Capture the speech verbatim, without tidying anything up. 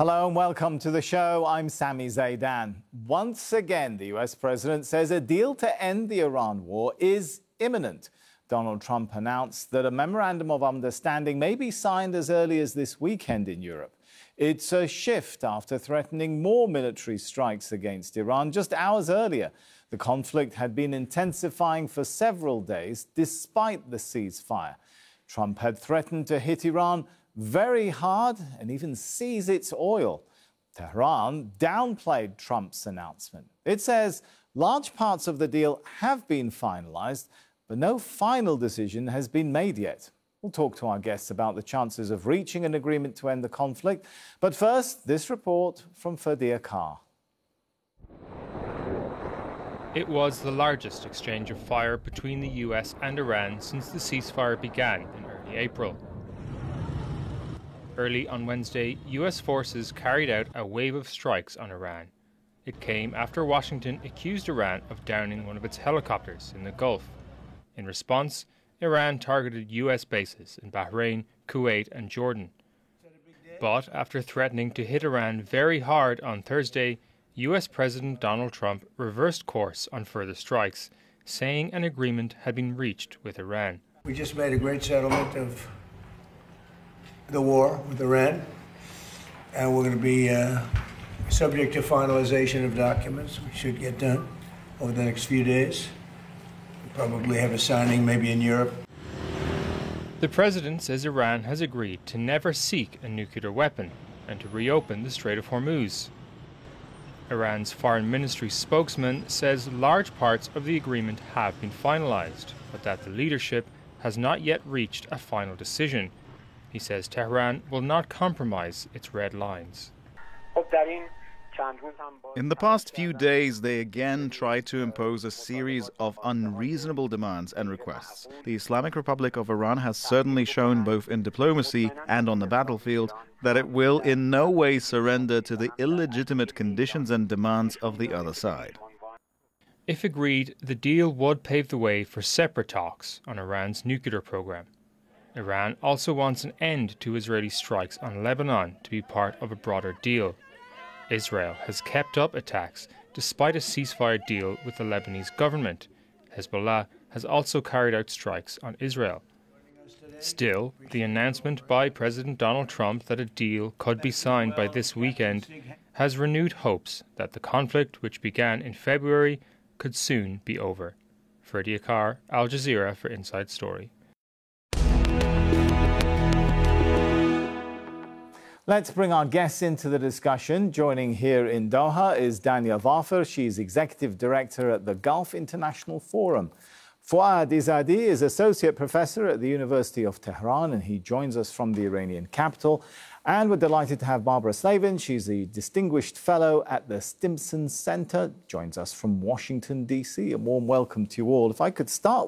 Hello and welcome to the show. I'm Sami Zaidan. Once again, the U S president says a deal to end the Iran war is imminent. Donald Trump announced that a memorandum of understanding may be signed as early as this weekend in Europe. It's a shift after threatening more military strikes against Iran just hours earlier. The conflict had been intensifying for several days despite the ceasefire. Trump had threatened to hit Iran very hard and even seize its oil. Tehran downplayed Trump's announcement. It says large parts of the deal have been finalized, but no final decision has been made yet. We'll talk to our guests about the chances of reaching an agreement to end the conflict. But first, this report from Fadia Carr. It was the largest exchange of fire between the U S and Iran since the ceasefire began in early April. Early on Wednesday, U S forces carried out a wave of strikes on Iran. It came after Washington accused Iran of downing one of its helicopters in the Gulf. In response, Iran targeted U S bases in Bahrain, Kuwait and Jordan. But after threatening to hit Iran very hard on Thursday, U S President Donald Trump reversed course on further strikes, saying an agreement had been reached with Iran. We just made a great settlement of the war with Iran, and we're going to be uh, subject to finalization of documents. We should get done over the next few days. We'll probably have a signing maybe in Europe. The president says Iran has agreed to never seek a nuclear weapon and to reopen the Strait of Hormuz. Iran's foreign ministry spokesman says large parts of the agreement have been finalized, but that the leadership has not yet reached a final decision. He says Tehran will not compromise its red lines. In the past few days, they again tried to impose a series of unreasonable demands and requests. The Islamic Republic of Iran has certainly shown both in diplomacy and on the battlefield that it will in no way surrender to the illegitimate conditions and demands of the other side. If agreed, the deal would pave the way for separate talks on Iran's nuclear program. Iran also wants an end to Israeli strikes on Lebanon to be part of a broader deal. Israel has kept up attacks despite a ceasefire deal with the Lebanese government. Hezbollah has also carried out strikes on Israel. Still, the announcement by President Donald Trump that a deal could be signed by this weekend has renewed hopes that the conflict, which began in February, could soon be over. Fadia Carr, Al Jazeera for Inside Story. Let's bring our guests into the discussion. Joining here in Doha is Dania Vafer. She's Executive Director at the Gulf International Forum. Fouad Izadi is Associate Professor at the University of Tehran, and he joins us from the Iranian capital. And we're delighted to have Barbara Slavin. She's a Distinguished Fellow at the Stimson Center, joins us from Washington, D C A warm welcome to you all. If I could start